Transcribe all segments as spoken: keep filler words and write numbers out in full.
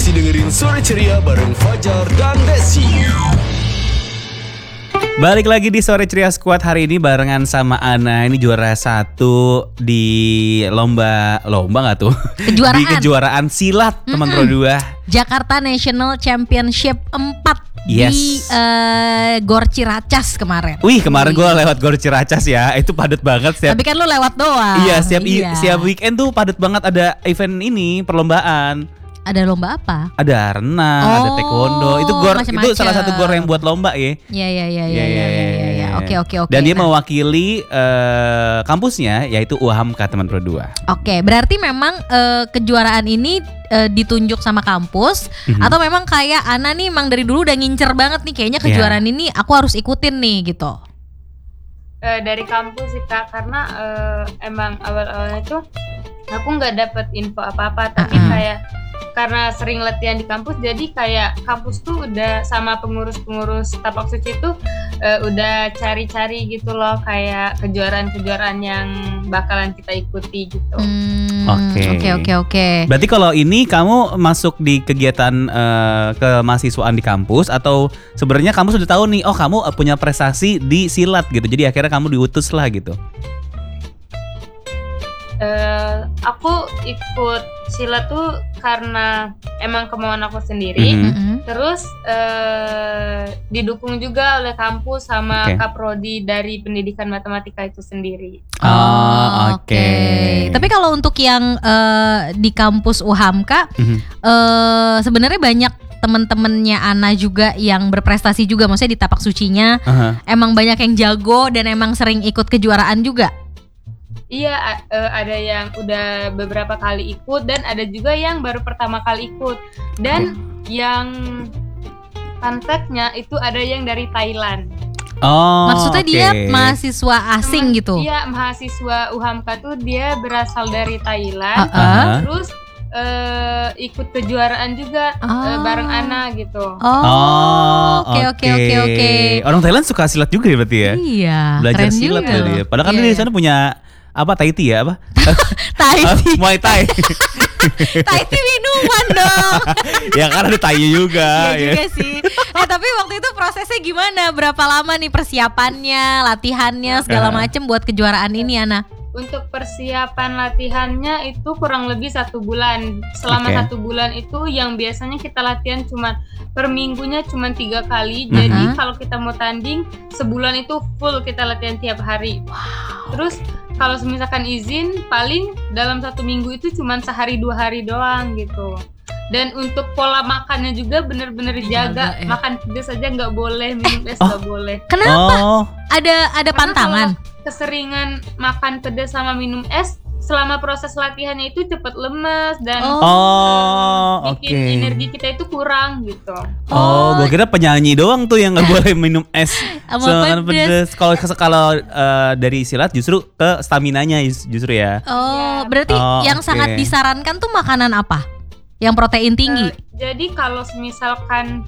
masih dengerin Sore Ceria bareng Fajar dan Desi. Balik lagi di Sore Ceria Squad hari ini barengan sama Ana. Ini juara satu di lomba Lomba gak tuh? Kejuaraan Di kejuaraan silat teman Pro dua Jakarta National Championship empat Yes. Di uh, Gor Ciracas kemarin. Wih kemarin gue lewat Gor Ciracas ya. Itu padat banget setiap. Tapi kan lu lewat doang. Iya setiap, iya. setiap weekend tuh padat banget. Ada event ini, perlombaan. Ada lomba apa? Ada renang, oh, ada taekwondo. Itu gor, macem-macem. itu salah satu gor yang buat lomba ya. Iya iya iya iya iya iya. Oke oke oke. Dan dia nah. mewakili uh, kampusnya yaitu U H A M K teman Pro dua. Oke, berarti memang uh, kejuaraan ini uh, ditunjuk sama kampus mm-hmm. atau memang kayak Ana nih emang dari dulu udah ngincer banget nih kayaknya kejuaraan yeah. ini aku harus ikutin nih gitu. Uh, dari kampus sih Kak, karena uh, emang awal-awalnya tuh aku nggak dapet info apa-apa, tapi uh-uh. kayak karena sering latihan di kampus, jadi kayak kampus tuh udah sama pengurus-pengurus tapak suci tuh uh, udah cari-cari gitu loh, kayak kejuaraan-kejuaraan yang bakalan kita ikuti gitu. Oke oke oke oke. Berarti kalau ini kamu masuk di kegiatan uh, kemahasiswaan di kampus, atau sebenarnya kamu sudah tahu nih, oh kamu punya prestasi di silat gitu, jadi akhirnya kamu diutus lah gitu? Uh, aku ikut silat tuh karena emang kemauan aku sendiri, mm-hmm. terus uh, didukung juga oleh kampus sama okay. Kaprodi dari pendidikan matematika itu sendiri. Oh, oke. Okay. Okay. Tapi kalau untuk yang uh, di kampus U H A M K, mm-hmm. uh, sebenarnya banyak temen-temennya Ana juga yang berprestasi juga, maksudnya di tapak sucinya, uh-huh. emang banyak yang jago dan emang sering ikut kejuaraan juga. Iya, uh, ada yang udah beberapa kali ikut dan ada juga yang baru pertama kali ikut. Dan yeah. yang kontaknya itu ada yang dari Thailand. Oh, maksudnya okay. dia mahasiswa asing Ma- gitu? Iya, mahasiswa U H A M K tuh dia berasal dari Thailand. Uh-uh. Terus uh, ikut kejuaraan juga oh. uh, bareng Ana gitu. Oh, oke oke oke oke. Orang Thailand suka silat juga ya berarti ya? Iya, belajar keren silat juga. ya. Padahal kan iya, dia di iya. sana punya apa, Thai tea ya apa? Thai tea. Muay Thai. Thai tea minuman dong. Ya kan ada Thai juga. Iya juga sih. Eh tapi waktu itu prosesnya gimana? Berapa lama nih persiapannya, latihannya, segala macem buat kejuaraan ini, Ana? Untuk persiapan latihannya itu kurang lebih satu bulan. Selama okay. satu bulan itu yang biasanya kita latihan cuma per minggunya cuma tiga kali. Uh-huh. Jadi kalau kita mau tanding sebulan itu full kita latihan tiap hari. Wow. Terus kalau misalkan izin paling dalam satu minggu itu cuma sehari dua hari doang gitu. Dan untuk pola makannya juga benar-benar jaga, ya. Makan pedas aja nggak boleh, minum es nggak oh. boleh. Kenapa? Oh. Ada ada Karena pantangan. Keseringan makan pedas sama minum es selama proses latihannya itu cepat lemas dan oh, uh, bikin okay. energi kita itu kurang gitu. Oh, oh gue kira penyanyi doang tuh yang nggak boleh minum es sama pedas. Kalau kalau uh, dari silat justru ke staminanya justru ya. Oh, berarti oh, yang okay. sangat disarankan tuh makanan apa? Yang protein tinggi. Uh, jadi kalau misalkan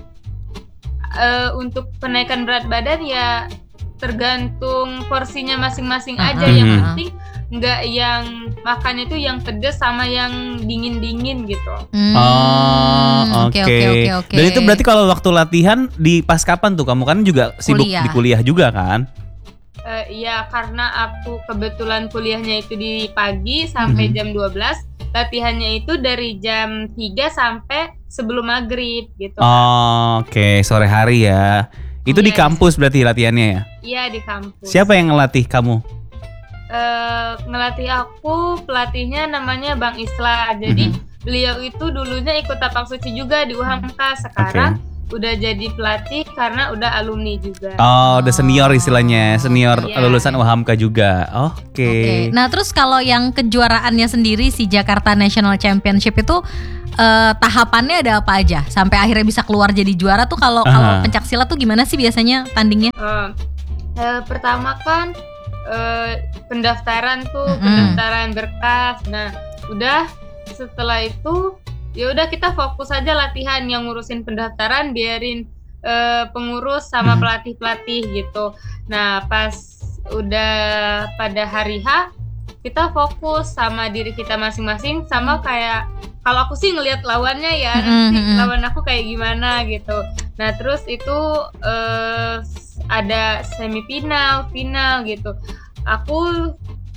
uh, untuk penaikan berat badan ya tergantung porsinya masing-masing uh-huh. aja. Yang penting nggak yang makannya itu yang pedas sama yang dingin-dingin gitu. Hmm, oh, oke. Okay. Okay, okay, okay. Dan itu berarti kalau waktu latihan di pas kapan tuh? Kamu kan juga sibuk kuliah. Di kuliah juga kan? Uh, iya, karena aku kebetulan kuliahnya itu di pagi sampai mm-hmm. jam dua belas. Latihannya itu dari jam tiga sampai sebelum maghrib gitu. Oh, oke, okay. Sore hari ya. Itu iya, di kampus berarti latihannya ya? Iya, di kampus. Siapa yang ngelatih kamu? Uh, ngelatih aku pelatihnya namanya Bang Isla. Jadi mm-hmm. beliau itu dulunya ikut tapak suci juga di U H A M K. Sekarang okay. udah jadi pelatih karena udah alumni juga. Oh, udah senior istilahnya, senior iya. lulusan U H A M K juga. Oke. Okay. Okay. Nah, terus kalau yang kejuaraannya sendiri si Jakarta National Championship itu uh, tahapannya ada apa aja sampai akhirnya bisa keluar jadi juara tuh kalau uh-huh. kalau pencak silat tuh gimana sih biasanya tandingnya? Uh, uh, pertama kan uh, pendaftaran tuh, mm-hmm. pendaftaran berkas. Nah, udah setelah itu ya udah kita fokus aja latihan, yang ngurusin pendaftaran biarin uh, pengurus sama hmm. pelatih-pelatih gitu. Nah pas udah pada hari H kita fokus sama diri kita masing-masing, sama kayak kalau aku sih ngelihat lawannya ya, Mm-mm, nanti mm-mm. lawan aku kayak gimana gitu. Nah terus itu uh, ada semifinal, final gitu. Aku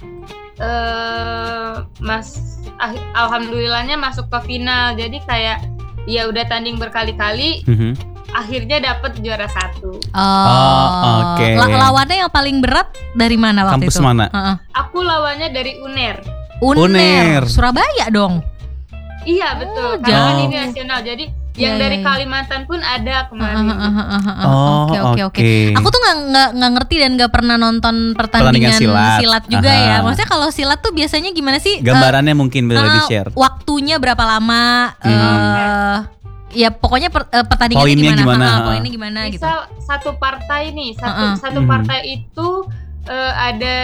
uh, mas ah, alhamdulillahnya masuk ke final, jadi kayak ya udah tanding berkali-kali, Mhm. akhirnya dapet juara satu. Oh, Oh, oke. La- lawannya yang paling berat dari mana waktu Kampus itu? mana? Heeh. Aku lawannya dari U N E R. Uner. Uner. Surabaya dong. Iya betul, Oh, karena kan jauh. ini nasional. Jadi yang Iya, dari iya. Kalimantan pun ada kemarin. Oh, Oke oke oke. oke. Aku tuh nggak nggak nggak ngerti dan nggak pernah nonton pertandingan Pertandingan silat. silat. juga Aha. ya. Maksudnya kalau silat tuh biasanya gimana sih? Eh, Gambarannya mungkin boleh eh, di-share. waktunya berapa lama? Hmm. eh, ya pokoknya per, eh, pertandingannya Poinnya gimana? gimana? Ha, Ha. poinnya gimana gitu? Misal satu partai nih, satu Uh-uh. satu Mhm. partai itu eh, ada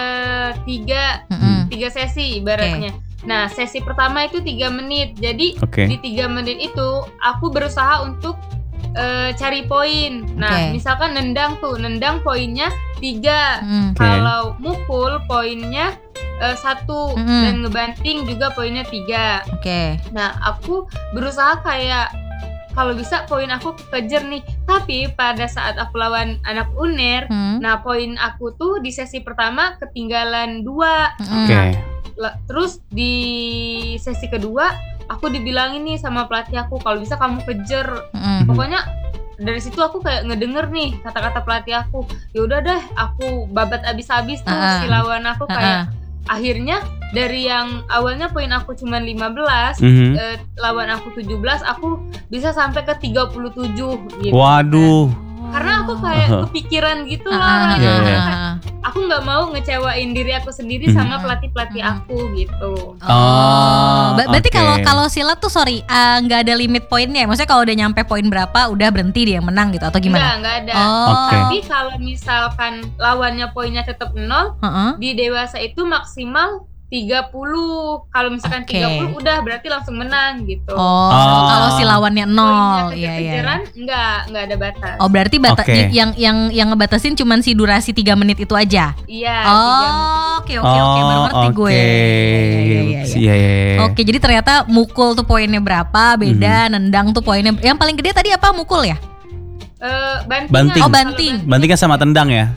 tiga Mm-mm. tiga sesi ibaratnya. Nah sesi pertama itu tiga menit. Jadi Oke. di tiga menit itu aku berusaha untuk eh, cari poin. Nah Oke. misalkan nendang tuh, nendang poinnya tiga. Mm. Oke. Kalau mukul poinnya eh, satu, Mm-mm. dan ngebanting juga poinnya tiga. Oke. Nah aku berusaha kayak kalau bisa poin aku kejar nih. Tapi pada saat aku lawan anak U N E R, Hmm. nah poin aku tuh di sesi pertama ketinggalan dua. Mm-mm. Oke. La- Terus di sesi kedua aku dibilangin nih sama pelatih aku kalau bisa kamu kejar. Mm-mm. Pokoknya dari situ aku kayak ngedenger nih kata-kata pelatih aku. Ya udah deh, aku babat abis-abis tuh Ah. si lawan aku kayak. Ah-ah. Akhirnya dari yang awalnya poin aku cuma lima belas, Mhm. eh, lawan aku tujuh belas, aku bisa sampai ke tiga puluh tujuh gitu. Waduh. Karena aku kayak Aha. kepikiran gitu Ah, loh ah, orangnya. Iya, iya. ah, ah. Aku nggak mau ngecewain diri aku sendiri Mhm. sama pelatih-pelatih Mhm. aku gitu. Oh, Ba- berarti oke. kalau kalau silat tuh sorry eh, nggak ada limit poinnya. Maksudnya kalau udah nyampe poin berapa udah berhenti dia yang menang gitu atau Enggak, gimana? nggak ada. Oh. Oke. Tapi kalau misalkan lawannya poinnya tetap nol, Heeh. di dewasa itu maksimal tiga puluh. Kalau misalkan Oke. tiga puluh udah berarti langsung menang gitu. Oh, Oh. kalau si lawannya Poinnya nol, iya iya. kejar-kejaran enggak, enggak ada batas. Oh berarti bata- Oke. yang yang yang ngebatasin cuman si durasi tiga menit itu aja. Iya, tiga menit. Oh, oke oke oke baru ngerti gue. oke. Iya, iya, iya, iya. Iya, iya, iya. Oke, jadi ternyata mukul tuh poinnya berapa, beda, nendang tuh poinnya. Yang paling gede tadi apa mukul ya? Eh, bantingan. Banting. Oh, Kalau banting. Bantingnya sama tendang ya?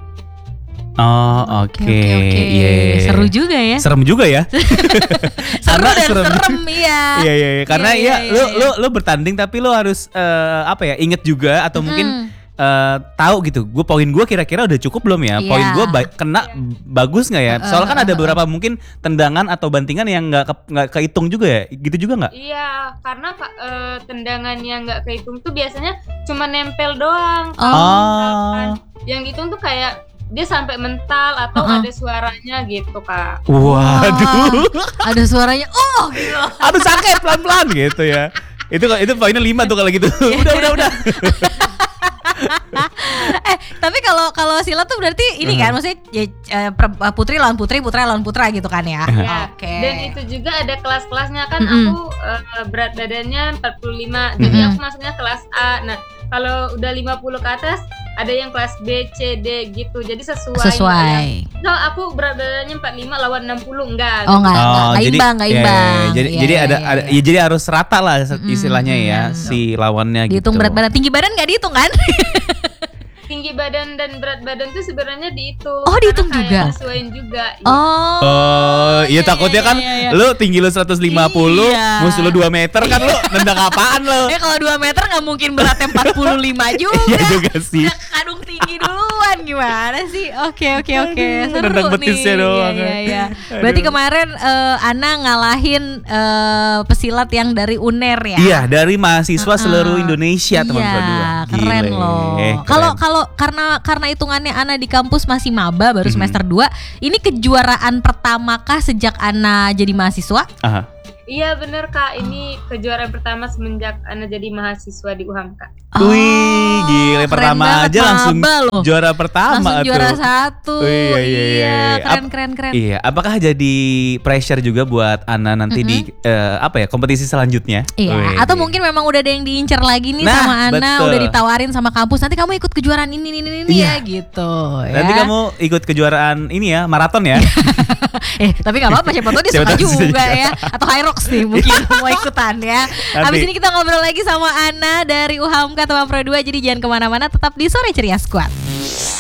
Oh, oke. Oke, oke. Iya, iya, iya. Seru juga ya. Serem juga ya. Seru Karena dan serem. serem, iya. Iya, iya, iya. Karena Iya, ya iya, lu iya. lu lu bertanding tapi lu harus eh, apa ya? Inget juga atau mungkin Hmm. eh, tahu gitu. Gue poin gue kira-kira udah cukup belum ya? Iya. Poin gue ba- kena bagus nggak ya? Soalnya kan ada beberapa mungkin tendangan atau bantingan yang nggak ke- nggak kehitung juga ya? Gitu juga nggak? Iya, karena Kak, eh, tendangan yang nggak kehitung tuh biasanya cuma nempel doang. Oh. Kalau misalkan yang dihitung tuh kayak dia sampai mental atau Uh-uh. ada suaranya gitu Kak. Waduh, Ada suaranya. Oh, gitu. aduh sakit pelan-pelan gitu ya. Itu itu poinnya lima tuh kalau gitu. udah, udah, udah. eh, tapi kalau kalau silat tuh berarti ini kan maksudnya ya, eh, per- putri lawan putri, putra lawan putra gitu kan ya. Ya, Oke. dan itu juga ada kelas-kelasnya kan. Mm-mm. Aku eh, berat badannya empat puluh lima, jadi Mm-mm. aku masuknya kelas A. Nah, kalau udah lima puluh ke atas ada yang kelas B, C, D gitu. Jadi sesuai. Sesuai. No, aku berat badannya empat puluh lima lawan enam puluh enggak. Oh enggak, enggak, Oh, enggak jadi- imbang, enggak iya, iya, imbang. iya. Jadi Iya, jadi iya, ada, iya, ada iya. ya jadi harus rata lah Mm-mm, istilahnya ya mm-mm. si lawannya gitu. Dihitung berat badan, tinggi badan enggak dihitung kan? Tinggi badan dan berat badan tuh sebenarnya dihitung. Oh, dihitung Karena juga? kayak Disesuaiin juga. Oh. Oh, iya takutnya kan iya, iya. lu tinggi lu seratus lima puluh, Iya. musuh lu dua meter kan lu nendang apaan lu? Eh kalau dua meter nggak mungkin beratnya empat puluh lima juga. Iya juga sih. Udah kadung tinggi duluan gimana sih? Oke oke oke. Aduh, Seru nendang nih. betisnya doang. Iya, iya, iya. Aduh. Berarti kemarin eh, Ana ngalahin eh, pesilat yang dari U N E R ya? Iya, dari mahasiswa Uh-uh. seluruh Indonesia teman Iya, berdua. keren Gile. loh. Keren. Kalau kalau karena karena hitungannya Ana di kampus masih maba baru Mhm. semester dua, ini kejuaraan pertama kah sejak Ana jadi mahasiswa? Aha. Iya bener Kak, ini kejuaraan pertama semenjak Ana jadi mahasiswa di U H A M Kak. Wih, gile keren pertama banget, aja langsung maba loh. juara pertama Langsung tuh. juara satu. Iya, iya, iya. keren Ap- keren keren. Iya, apakah jadi pressure juga buat Ana nanti di eh, apa ya kompetisi selanjutnya? Iya, Wih, atau gile. mungkin memang udah ada yang diincar lagi nih Nah, sama Ana, betul. udah ditawarin sama kampus. Nanti kamu ikut kejuaraan ini ini ini Iya. ya gitu. Nanti ya. kamu ikut kejuaraan ini ya, maraton ya. eh tapi nggak apa-apa, siapa tahu dia Siapa suka tahu juga juga. ya. Atau Hyrox nih mungkin mau ikutan ya. Habis ini kita ngobrol lagi sama Ana dari U H A M K Taman Pro dua. Jadi jangan kemana-mana, tetap di Sore Ceria Squad.